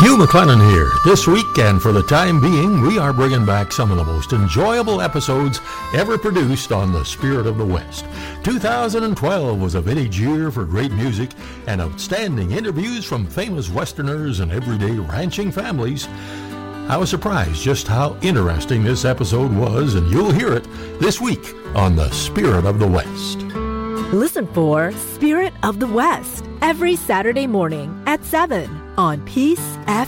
Hugh McLennan here. This week, and for the time being, we are bringing back some of the most enjoyable episodes ever produced on The Spirit of the West. 2012 was a vintage year for great music and outstanding interviews from famous Westerners and everyday ranching families. I was surprised just how interesting this episode was, and you'll hear it this week on The Spirit of the West. Listen for Spirit of the West every Saturday morning at 7 on Peace FM.